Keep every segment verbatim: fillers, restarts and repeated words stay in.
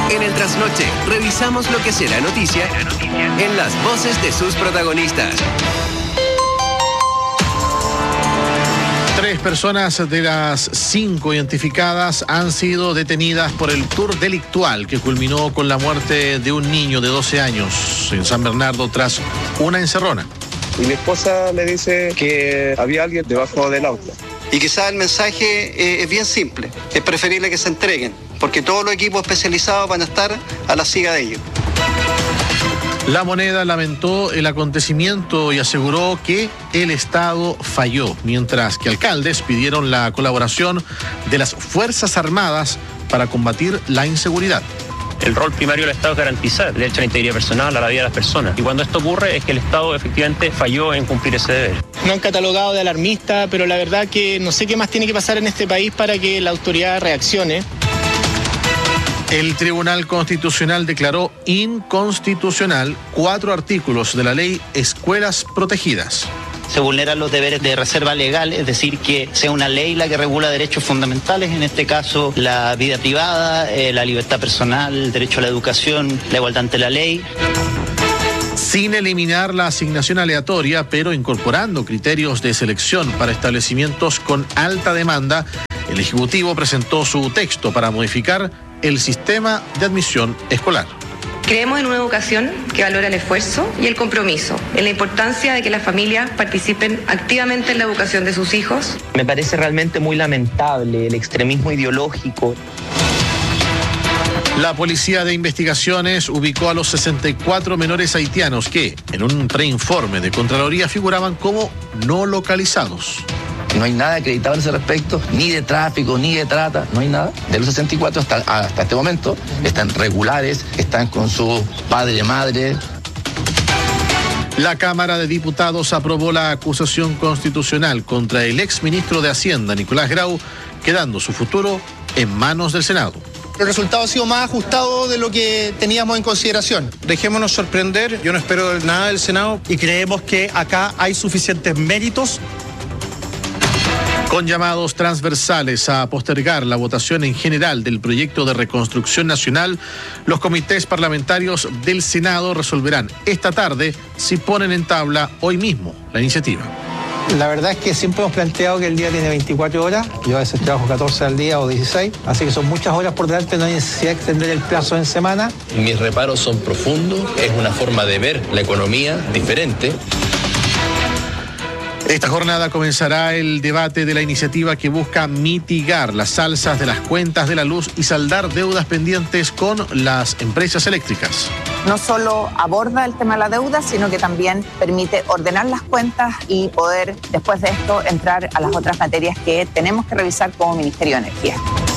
En el Trasnoche, revisamos lo que será noticia en las voces de sus protagonistas. Tres personas de las cinco identificadas han sido detenidas por el tour delictual que culminó con la muerte de un niño de doce años en San Bernardo tras una encerrona. Y mi esposa me dice que había alguien debajo del auto. Y quizás el mensaje eh, es bien simple, es preferible que se entreguen, porque todos los equipos especializados van a estar a la siga de ellos. La Moneda lamentó el acontecimiento y aseguró que el Estado falló, mientras que alcaldes pidieron la colaboración de las Fuerzas Armadas para combatir la inseguridad. El rol primario del Estado es garantizar el derecho a la integridad personal, a la vida de las personas. Y cuando esto ocurre es que el Estado efectivamente falló en cumplir ese deber. No han catalogado de alarmista, pero la verdad que no sé qué más tiene que pasar en este país para que la autoridad reaccione. El Tribunal Constitucional declaró inconstitucional cuatro artículos de la ley Escuelas Protegidas. Se vulneran los deberes de reserva legal, es decir, que sea una ley la que regula derechos fundamentales, en este caso la vida privada, eh, la libertad personal, el derecho a la educación, la igualdad ante la ley. Sin eliminar la asignación aleatoria, pero incorporando criterios de selección para establecimientos con alta demanda, el Ejecutivo presentó su texto para modificar el sistema de admisión escolar. Creemos en una educación que valora el esfuerzo y el compromiso, en la importancia de que las familias participen activamente en la educación de sus hijos. Me parece realmente muy lamentable el extremismo ideológico. La Policía de Investigaciones ubicó a los sesenta y cuatro menores haitianos que, en un preinforme de Contraloría, figuraban como no localizados. No hay nada acreditado en ese respecto, ni de tráfico, ni de trata, no hay nada. De los sesenta y cuatro hasta, hasta este momento están regulares, están con su padre, madre. La Cámara de Diputados aprobó la acusación constitucional contra el exministro de Hacienda, Nicolás Grau, quedando su futuro en manos del Senado. El resultado ha sido más ajustado de lo que teníamos en consideración. Dejémonos sorprender, yo no espero nada del Senado y creemos que acá hay suficientes méritos. Con llamados transversales a postergar la votación en general del proyecto de reconstrucción nacional, los comités parlamentarios del Senado resolverán esta tarde si ponen en tabla hoy mismo la iniciativa. La verdad es que siempre hemos planteado que el día tiene veinticuatro horas, yo a veces trabajo catorce al día o dieciséis, así que son muchas horas por delante, no hay necesidad de extender el plazo en semana. Mis reparos son profundos, es una forma de ver la economía diferente. Esta jornada comenzará el debate de la iniciativa que busca mitigar las alzas de las cuentas de la luz y saldar deudas pendientes con las empresas eléctricas. No solo aborda el tema de la deuda, sino que también permite ordenar las cuentas y poder, después de esto, entrar a las otras materias que tenemos que revisar como Ministerio de Energía.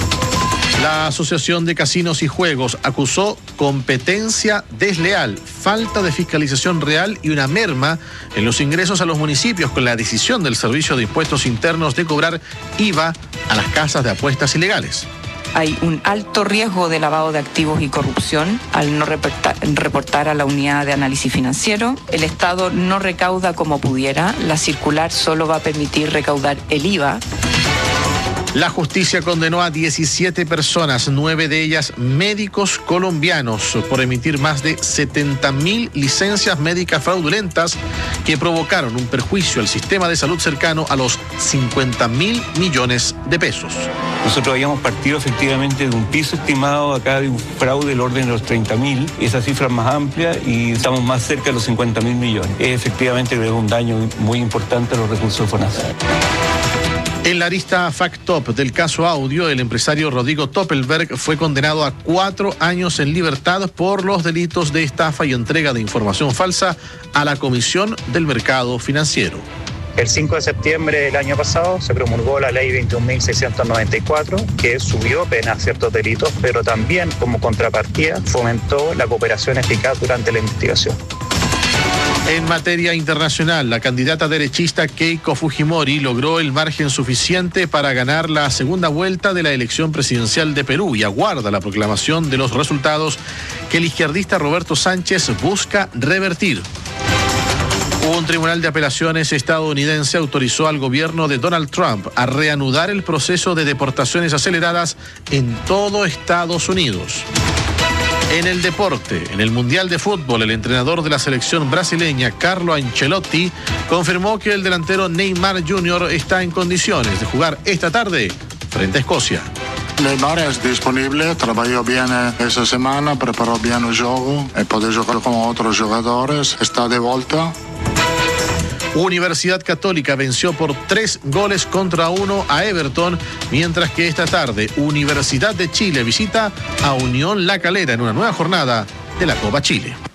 La Asociación de Casinos y Juegos acusó competencia desleal, falta de fiscalización real y una merma en los ingresos a los municipios con la decisión del Servicio de Impuestos Internos de cobrar I V A a las casas de apuestas ilegales. Hay un alto riesgo de lavado de activos y corrupción al no reportar, reportar a la unidad de análisis financiero. El Estado no recauda como pudiera. La circular solo va a permitir recaudar el I V A. La justicia condenó a diecisiete personas, nueve de ellas médicos colombianos, por emitir más de setenta mil licencias médicas fraudulentas que provocaron un perjuicio al sistema de salud cercano a los cincuenta mil millones de pesos. Nosotros habíamos partido efectivamente de un piso estimado acá de un fraude del orden de los treinta mil, esa cifra es más amplia y estamos más cerca de los cincuenta mil millones. Es efectivamente un daño muy importante a los recursos de FONASA. En la arista Fact-Top del caso Audio, el empresario Rodrigo Toppelberg fue condenado a cuatro años en libertad por los delitos de estafa y entrega de información falsa a la Comisión del Mercado Financiero. El cinco de septiembre del año pasado se promulgó la ley veintiún mil seiscientos noventa y cuatro, que subió pena a ciertos delitos, pero también, como contrapartida, fomentó la cooperación eficaz durante la investigación. En materia internacional, la candidata derechista Keiko Fujimori logró el margen suficiente para ganar la segunda vuelta de la elección presidencial de Perú y aguarda la proclamación de los resultados que el izquierdista Roberto Sánchez busca revertir. Un tribunal de apelaciones estadounidense autorizó al gobierno de Donald Trump a reanudar el proceso de deportaciones aceleradas en todo Estados Unidos. En el deporte, en el Mundial de Fútbol, el entrenador de la selección brasileña, Carlo Ancelotti, confirmó que el delantero Neymar junior está en condiciones de jugar esta tarde frente a Escocia. Neymar es disponible, trabajó bien esa semana, preparó bien el juego y puede jugar con otros jugadores, está de vuelta. Universidad Católica venció por tres goles contra uno a Everton, mientras que esta tarde Universidad de Chile visita a Unión La Calera en una nueva jornada de la Copa Chile.